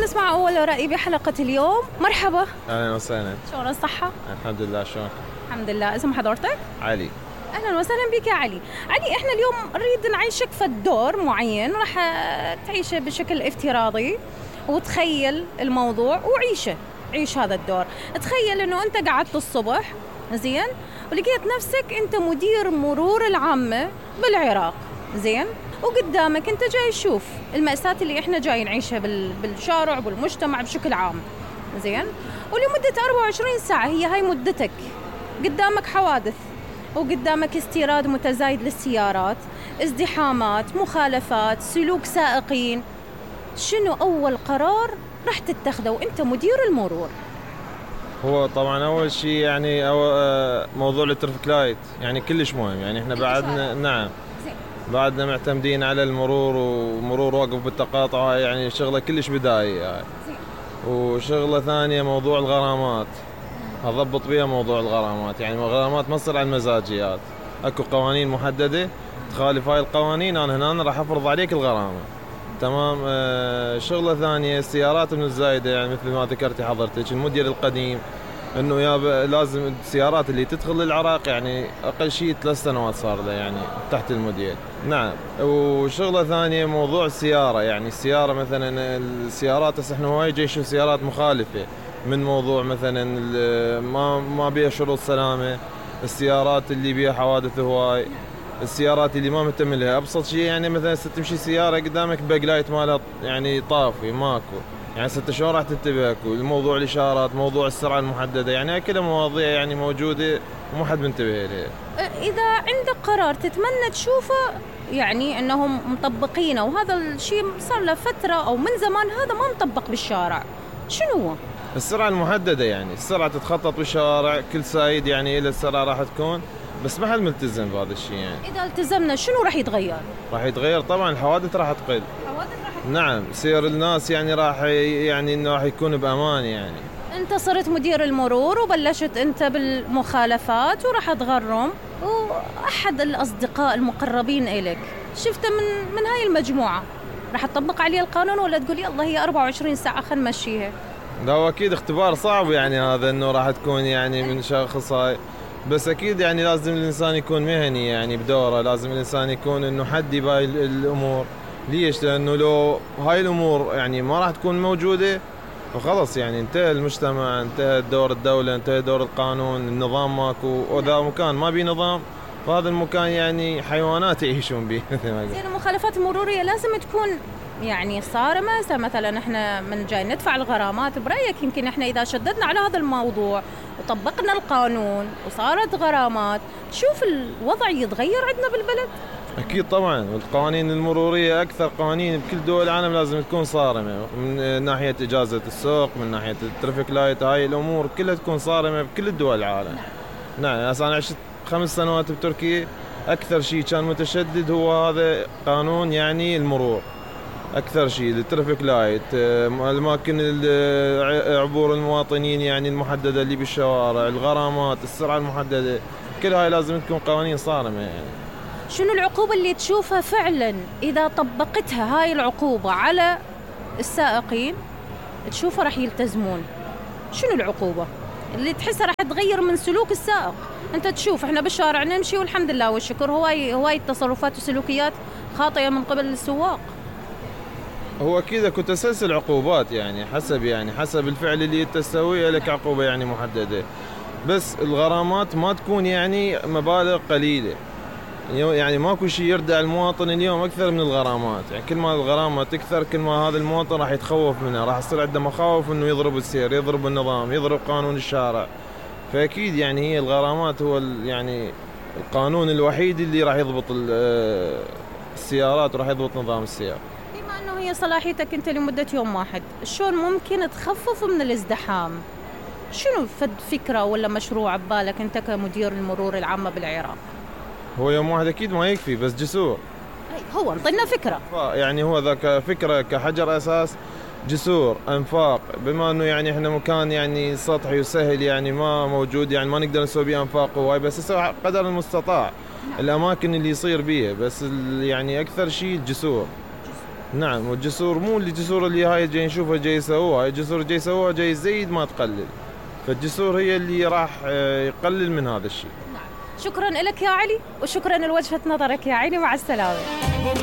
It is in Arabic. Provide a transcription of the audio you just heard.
نسمع أول رأي بحلقة اليوم. مرحبا. أهلا وسهلا. شلون الصحة؟ الحمد لله. شلونك؟ الحمد لله. اسم حضرتك؟ علي. أهلا وسهلا بك يا علي. علي، إحنا اليوم نريد نعيشك في دور معين راح تعيشه بشكل افتراضي، وتخيل الموضوع عيش هذا الدور. تخيل إنه أنت قعدت الصبح زين ولقيت نفسك أنت مدير مرور العامة بالعراق، زين، وقدامك أنت جاي تشوف المأساة اللي إحنا جاي نعيشها بالشارع وبالمجتمع بشكل عام، زين، ولمدة 24 ساعة هي هاي مدتك. قدامك حوادث، وقدامك استيراد متزايد للسيارات، ازدحامات، مخالفات، سلوك سائقين. شنو أول قرار راح تتخذه وأنت مدير المرور؟ هو طبعا أول شيء يعني موضوع الترافيك لايت يعني كلش مهم. يعني احنا بعدنا نعم بعدنا معتمدين على المرور، ومرور واقف بالتقاطع، يعني شغلة كلش بدائي يعني. وشغلة ثانية موضوع الغرامات، أضبط بيها موضوع الغرامات. يعني الغرامات ما تصير على المزاجيات، اكو قوانين محددة، تخالف هاي القوانين أنا هنا راح أفرض عليك الغرامة. تمام. شغلة ثانية السيارات من الزايدة، يعني مثل ما ذكرتي حضرتك الموديل القديم، انه لازم السيارات اللي تدخل للعراق يعني اقل شيء 3 سنوات صار له يعني تحت الموديل. نعم. وشغلة ثانية موضوع السيارة، يعني السيارة مثلا السيارات هسه احنا وايد نشوف سيارات مخالفة، من موضوع مثلا ما بيها شروط سلامة، السيارات اللي بيها حوادث هواي، السيارات اللي ما مهتم لها. ابسط شيء يعني مثلا تمشي سياره قدامك باك لايت مالها يعني طافي ماكو، يعني شلون راح تنتبه؟ الموضوع الاشارات، موضوع السرعه المحدده، يعني كلها مواضيع يعني موجوده وما حد منتبه لها. اذا عندك قرار تتمنى تشوفه يعني انهم مطبقينه، وهذا الشيء صار له فتره او من زمان هذا ما مطبق بالشارع، شنو هو؟ السرعه المحدده، يعني السرعه تتخطط بالشوارع، كل سايد يعني الى السرعه راح تكون، بس ما حد ملتزم بهذا الشيء. يعني إذا التزمنا شنو راح يتغير؟ راح يتغير طبعا، الحوادث راح تقل. نعم، سير الناس يعني يعني انه راح يكون بامان. يعني انت صرت مدير المرور وبلشت انت بالمخالفات وراح تغرم، واحد الاصدقاء المقربين اليك شفته من هاي المجموعه، راح تطبق عليه القانون ولا تقول يلا هي 24 ساعه خلينا نمشيها؟ لا، هو اكيد اختبار صعب يعني هذا، انه راح تكون يعني من شخص هاي، بس اكيد يعني لازم الانسان يكون مهني يعني بدوره، لازم الانسان يكون انه حدي بهاي الامور. ليش؟ لانه لو هاي الامور يعني ما راح تكون موجوده وخلص، يعني انتهى المجتمع، انتهى دور الدوله، انتهى دور القانون، النظام ماكو، واذا مكان ما بي نظام فهذا المكان يعني حيوانات يعيشون به. زين، المخالفات المروريه لازم تكون يعني صارمة. مثلا احنا من جاي ندفع الغرامات، برأيك يمكن احنا اذا شددنا على هذا الموضوع وطبقنا القانون وصارت غرامات، شوف الوضع يتغير عندنا بالبلد؟ اكيد طبعا. القوانين المروريه اكثر قوانين بكل دول العالم لازم تكون صارمه، من ناحيه اجازه السوق، من ناحيه الترافيك لايت، هاي الامور كلها تكون صارمه بكل الدول العالم. نعم. انا عشت 5 سنوات بتركيا، اكثر شيء كان متشدد هو هذا قانون يعني المرور، اكثر شيء الترافيك لايت، الاماكن عبور المواطنين يعني المحدده اللي بالشوارع، الغرامات، السرعه المحدده، كل هاي لازم تكون قوانين صارمه. يعني شنو العقوبة اللي تشوفها فعلا إذا طبقتها هاي العقوبة على السائقين تشوفها راح يلتزمون؟ شنو العقوبة اللي تحسها راح تغير من سلوك السائق؟ أنت تشوف إحنا بالشارع نمشي والحمد لله والشكر هواي تصرفات وسلوكيات خاطئة من قبل السواق. هو كذا كنت تسلسل عقوبات، يعني حسب الفعل اللي تسويه لك عقوبة يعني محددة، بس الغرامات ما تكون يعني مبالغ قليلة. يعني ماكو شيء يردع المواطن اليوم اكثر من الغرامات، يعني كل ما الغرامه تكثر كل ما هذا المواطن راح يتخوف منها، راح يصير عنده مخاوف انه يضرب السير، يضرب النظام، يضرب قانون الشارع. فاكيد يعني هي الغرامات هو يعني القانون الوحيد اللي راح يضبط السيارات وراح يضبط نظام السيارة. بما انه هي صلاحيتك انت لمده يوم واحد، شلون ممكن تخفف من الازدحام؟ شنو فكره ولا مشروع ببالك انت كمدير المرور العامه بالعراق؟ هو يوم واحد اكيد ما يكفي، بس جسور. هو انطينا فكره. يعني هو ذاك فكره كحجر اساس، جسور، انفاق. بما انه يعني احنا مكان يعني سطحي وسهل، يعني ما موجود، يعني ما نقدر نسوي بيه انفاق هواي، بس نسوي قدر المستطاع الاماكن اللي يصير بيها، بس يعني اكثر شيء الجسور. نعم، والجسور مو الجسور اللي هاي جاي نشوفها جاي يسووها، هاي الجسور جاي يسووها جاي يزيد ما تقلل، فالجسور هي اللي راح يقلل من هذا الشيء. شكرا لك يا علي، وشكرا لوجهة نظرك يا علي، مع السلامة.